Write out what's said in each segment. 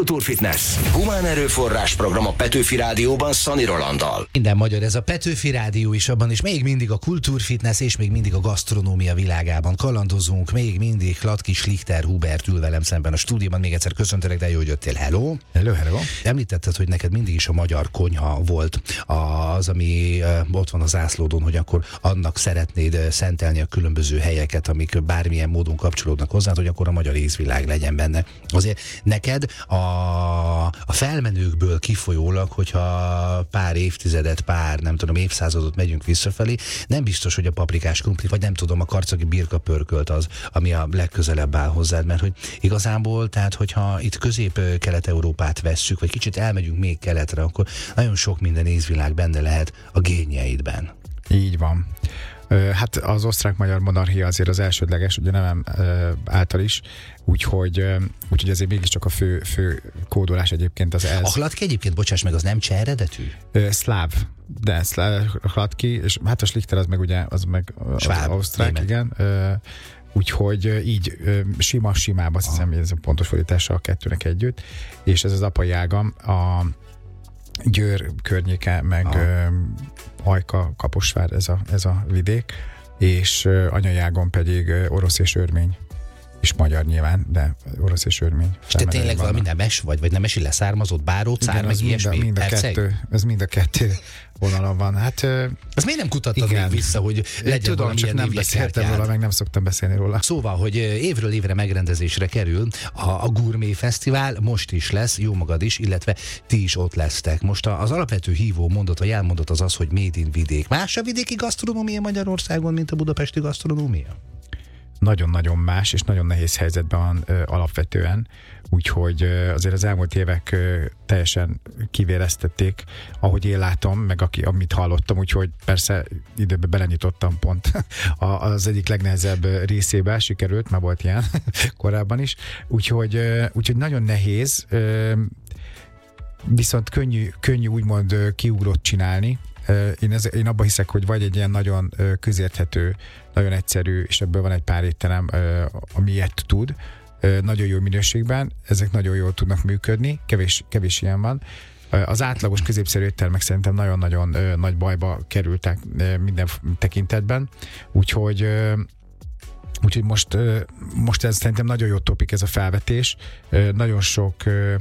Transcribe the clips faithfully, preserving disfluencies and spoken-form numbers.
Kultúrfitness. Humán erőforrás program a Petőfi Rádióban Szani Rolanddal. Minden magyar, ez a Petőfi Rádió is, abban is még mindig a kultúrfitness és még mindig a gasztronómia világában kalandozunk, még mindig Hladky Schlichter Hubert ül velem szemben a stúdióban. Még egyszer köszöntelek, de jó, hogy jöttél. Hello! Hello, hello! Említetted, hogy neked mindig is a magyar konyha volt az, ami ott van az zászlódon, hogy akkor annak szeretnéd szentelni a különböző helyeket, amik bármilyen módon kapcsolódnak hozzád, hogy akkor a magyar ízvilág legyen benne. Azért neked a, a felmenőkből kifolyólag, hogyha pár évtizedet, pár, nem tudom, évszázadot megyünk visszafelé, nem biztos, hogy a paprikás krumpli, vagy nem tudom, a karcagi birka pörkölt az, ami a legközelebb áll hozzád, mert hogy igazából, tehát hogyha itt Közép-Kelet-Európát vesszük, vagy kicsit elmegyünk még keletre, akkor nagyon sok minden ízvilág benne lehet a génjeidben. Így van. Hát az osztrák-magyar monarchia azért az elsődleges, ugye nem által is, úgyhogy, úgyhogy azért mégiscsak a fő, fő kódolás egyébként az ez. A Hladky egyébként, bocsáss meg, az nem cseh eredetű? Szláv, de szláv, Hladky, és hát a Schlichter az meg ugye, az meg az Sváb, osztrák, német. Igen. Úgyhogy így sima-simába, azt hiszem, ez a pontos fordítása a kettőnek együtt, és ez az apai ágam, a Győr környéke, meg uh, Ajka, Kaposvár, ez a, ez a vidék, és uh, anyai ágon pedig uh, orosz és örmény, és magyar nyilván, de orosz és örmény. És te tényleg valami nemes vagy, vagy nemesi leszármazott báró, cár, meg ilyesmi? Mind a, kettő, ez mind a kettő vonalon van. Hát, ezt miért nem kutattad igen. még vissza, hogy legyen tudom, valamilyen nem beszéltem róla, meg nem szoktam beszélni róla. Szóval, hogy évről évre megrendezésre kerül a, a Gourmet Fesztivál, most is lesz, jó magad is, illetve ti is ott lesztek. Most az alapvető hívó mondat, vagy elmondat az az, hogy Made in vidék. Más a vidéki gasztronómia Magyarországon, mint a budapesti gasztronómia? Nagyon-nagyon más, és nagyon nehéz helyzetben van ö, alapvetően, úgyhogy ö, azért az elmúlt évek ö, teljesen kivéreztették, ahogy én látom, meg aki, amit hallottam, úgyhogy persze időben belenyitottam pont az egyik legnehezebb részébe, sikerült, már volt ilyen korábban is, úgyhogy, ö, úgyhogy nagyon nehéz, ö, viszont könnyű, könnyű úgymond kiugrott csinálni. Én, ez, én abban hiszek, hogy vagy egy ilyen nagyon közérthető, nagyon egyszerű, és ebből van egy pár étterem, ami ilyet tud, nagyon jó minőségben, ezek nagyon jól tudnak működni, kevés, kevés ilyen van. Az átlagos középszerű éttermek szerintem nagyon-nagyon nagy bajba kerültek minden tekintetben, úgyhogy úgyhogy most, most ez szerintem nagyon jó topik ez a felvetés, nagyon sok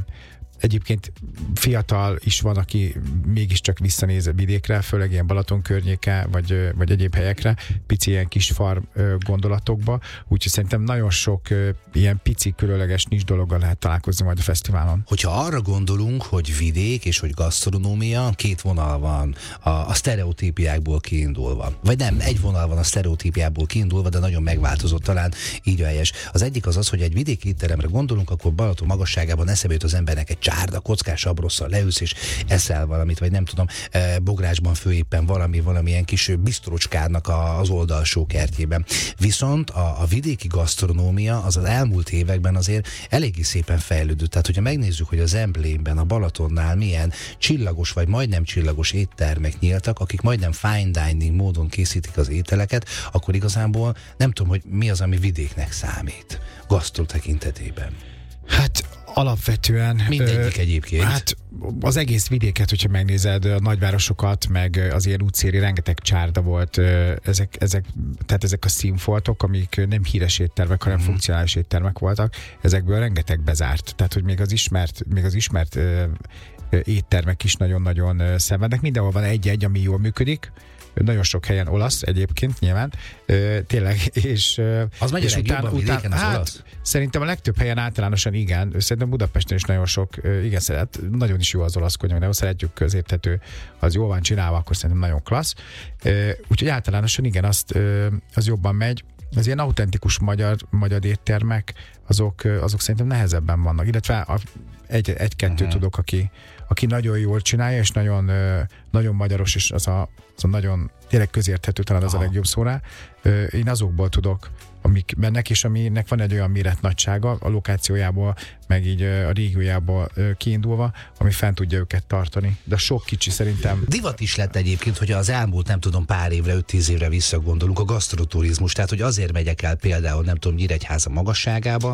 egyébként fiatal is van, aki mégiscsak visszanéz a vidékre, főleg ilyen Balaton környéke, vagy, vagy egyéb helyekre, pici ilyen kis farm gondolatokba, úgyhogy szerintem nagyon sok ilyen pici, különleges nis dologgal lehet találkozni majd a fesztiválon. Hogyha arra gondolunk, hogy vidék és hogy gasztronómia, két vonal van a, a sztereotípiákból kiindulva. Vagy nem, egy vonal van a sztereotípiából kiindulva, de nagyon megváltozott, talán így a helyes. Az egyik az az, hogy egy vidéki étteremre gondolunk, akkor Balaton magasságában eszébe jut az embernek egy csárda, kockás abrosszal leülsz és eszel valamit, vagy nem tudom, bográsban főéppen valami, valamilyen kis bisztrocskádnak az oldalsó kertjében. Viszont a, a vidéki gasztronómia az az elmúlt években azért eléggé szépen fejlődött. Tehát, hogyha megnézzük, hogy az Emblémben, a Balatonnál milyen csillagos, vagy majdnem csillagos éttermek nyíltak, akik majdnem fine dining módon készítik az ételeket, akkor igazából nem tudom, hogy mi az, ami vidéknek számít gasztro tekintetében. Hát alapvetően... Mindegyik ö, egyébként. Hát az egész vidéket, hogyha megnézed, a nagyvárosokat, meg az ilyen útszéli rengeteg csárda volt, ezek, ezek, tehát ezek a színfoltok, amik nem híres éttermek, hanem mm. funkcionális éttermek voltak, ezekből rengeteg bezárt. Tehát, hogy még az ismert, még az ismert ö, éttermek is nagyon-nagyon szenvednek. Mindenhol van egy-egy, ami jól működik, nagyon sok helyen olasz egyébként nyilván, ö, tényleg, és, az és utána, utána az hát, olasz? Szerintem a legtöbb helyen általánosan igen, szerintem Budapesten is nagyon sok, igen szeret, nagyon is jó az olasz konyha, nagyon szeretjük, közérthető, az jól van csinálva, akkor szerintem nagyon klassz, úgyhogy általánosan igen, azt, az jobban megy. Az ilyen autentikus magyar, magyar éttermek, azok, azok szerintem nehezebben vannak, illetve egy, egy-kettő uh-huh. tudok, aki, aki nagyon jól csinálja, és nagyon, nagyon magyaros, és az a, az a nagyon tényleg közérthető, talán az Aha. a legjobb szó rá. Én azokból tudok, amik bennek, és aminek van egy olyan méretnagysága a lokációjából, meg így a régiójából kiindulva, ami fent tudja őket tartani. De sok kicsi szerintem. Divat is lett egyébként, hogy az elmúlt, nem tudom, pár évre, öt-tíz évre visszagondolunk a gasztroturizmus. Tehát, hogy azért megyek el például, nem tudom, Nyíregyháza magasságában,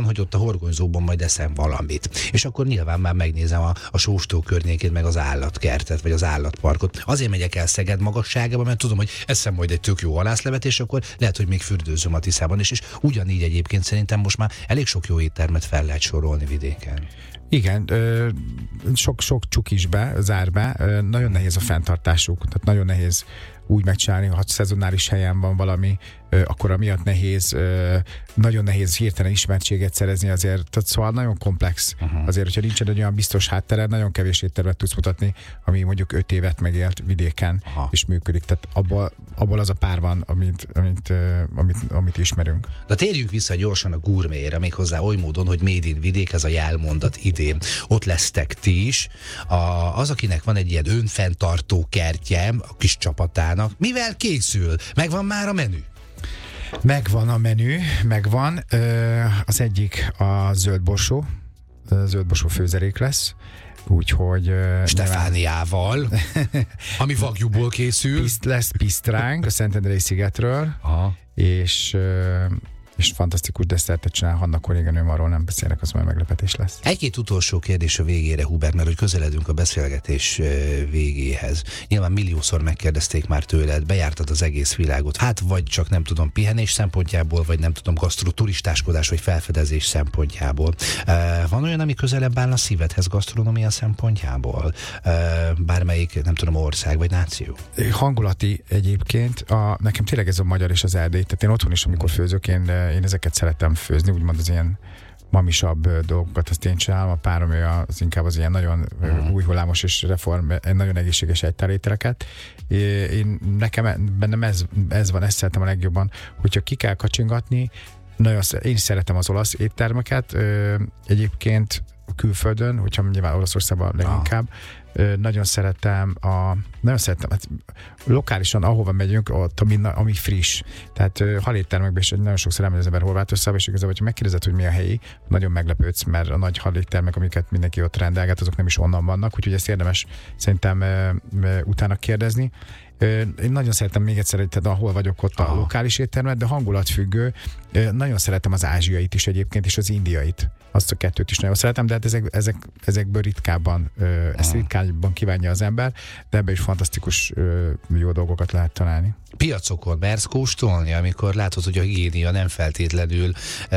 hogy ott a horgonyzóban majd eszem valamit. És akkor nyilván már megnézem a, a Sóstó környékét, meg az állatkertet, vagy az állatparkot. Azért megyek el Szeged magasságába, mert tudom, hogy eszem majd egy tök jó halászlevet, és akkor lehet, hogy még fürdőzöm a Tiszában is, és ugyanígy egyébként szerintem most már elég sok jó éttermet fel lehet sorolni vidéken. Igen, sok-sok csukis be, zár be, nagyon nehéz a fenntartásuk, tehát nagyon nehéz úgy megcsinálni, ha szezonális helyen van valami, akkor amiatt nehéz, nagyon nehéz hirtelen ismertséget szerezni azért, tehát szóval nagyon komplex. Uh-huh. Azért, hogyha nincsen egy olyan biztos háttered, nagyon kevés éttermet tudsz mutatni, ami mondjuk öt évet megélt vidéken, uh-huh. és működik. Tehát abból, abból az a pár van, amit, amit, amit, amit ismerünk. De térjünk vissza gyorsan a gurméra, méghozzá oly módon, hogy Made in Vidék, ez a jelmondat idén. Ott lesztek ti is. A, az, akinek van egy ilyen önfenntartó kertje a kis csapatának, mivel készül? Megvan már a menü? Megvan a menü, megvan. Az egyik a zöldborsó, zöldborsó főzelék lesz, úgyhogy... Stefániával, ami vagyúból készül. Piszt, lesz pisztránk a Szentendrei szigetről, aha. és... és fantasztikus desszertet csinál Hanna kolléganőm, arról nem beszélek, az majd meglepetés lesz. Egy-két utolsó kérdés a végére, Hubert, mert hogy közeledünk a beszélgetés végéhez. Nyilván milliószor megkérdezték már tőled, bejártad az egész világot, hát vagy csak nem tudom pihenés szempontjából, vagy nem tudom gasztroturistáskodás, vagy felfedezés szempontjából. Van olyan, ami közelebb áll a szívedhez gasztronómia szempontjából? Bármelyik, nem tudom, ország vagy náció? Hangulati egyébként, a, nekem tényleg ez a magyar és az erdély, tehát én otthon is, amikor főzök, én én ezeket szeretem főzni, úgymond az ilyen mamisabb dolgokat, azt én csinálom, a párom ő az inkább az ilyen nagyon uh-huh. új hullámos és reform, nagyon egészséges egytárételeket. Én, nekem bennem ez, ez van, ezt szeretem a legjobban, hogyha ki kell kacsingatni, nagyon, én is szeretem az olasz éttermeket, egyébként külföldön, hogyha nyilván Olaszországban leginkább, ah. nagyon szeretem a, nagyon szeretem, hát lokálisan, ahova megyünk, ott, ami, ami friss. Tehát haléttermekben is nagyon sokszor elmegy az ember Horvátországba, és igazából, hogyha megkérdezed, hogy mi a helyi, nagyon meglepődsz, mert a nagy haléttermek, amiket mindenki ott rendelget, azok nem is onnan vannak, úgyhogy ezt érdemes szerintem utána kérdezni. Én nagyon szeretem még egyszer, hogy tehát ahol vagyok ott a lokális éttermet, de hangulatfüggő. Nagyon szeretem az ázsiait is egyébként, és az indiait. Azt a kettőt is nagyon szeretem, de hát ezek, ezek, ezekből ritkábban, ezt ritkábban kívánja az ember, de ebben is fantasztikus jó dolgokat lehet találni. Piacokon mersz kóstolni, amikor látod, hogy a higiénia nem feltétlenül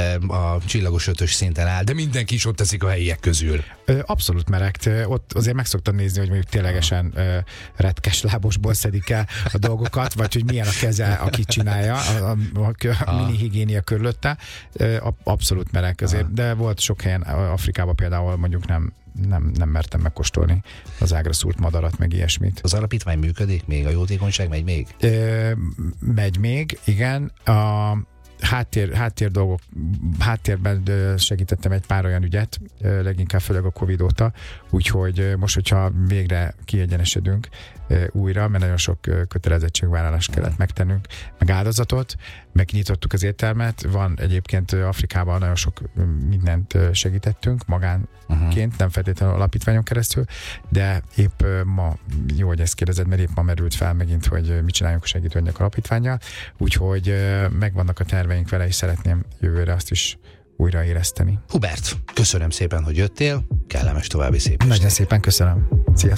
a csillagos ötös szinten áll, de mindenki is ott teszik a helyiek közül. Abszolút merekt. Ott azért meg szoktam nézni, hogy mondjuk ténylegesen retkes lábosból szedik el a dolgokat, vagy hogy milyen a keze, aki csinálja, a, a, a mini higiénia körülötte. Abszolút merek azért, de volt sok helyen, Afrikában például mondjuk nem Nem, nem mertem megkóstolni az ágra szúrt madarat, meg ilyesmit. Az alapítvány működik még? A jótékonyság megy még? Ö, megy még, igen. A háttér, háttér dolgok, háttérben segítettem egy pár olyan ügyet, leginkább főleg a Covid óta, úgyhogy most, hogyha végre kiegyenesedünk újra, mert nagyon sok kötelezettségvállalást kellett megtennünk, meg áldozatot, megnyitottuk az éttermet, van egyébként Afrikában nagyon sok mindent segítettünk magánként, uh-huh. nem feltétlenül alapítványon keresztül, de épp ma, jó, hogy ezt kérdezed, mert épp ma merült fel megint, hogy mit csináljunk a segítőanyag alapítvánnyal, úgyhogy megvannak a terveink vele, és szeretném jövőre azt is újraéleszteni. Hubert, köszönöm szépen, hogy jöttél, kellemes további szép estét. Nagyon szépen köszönöm. Sziasztok!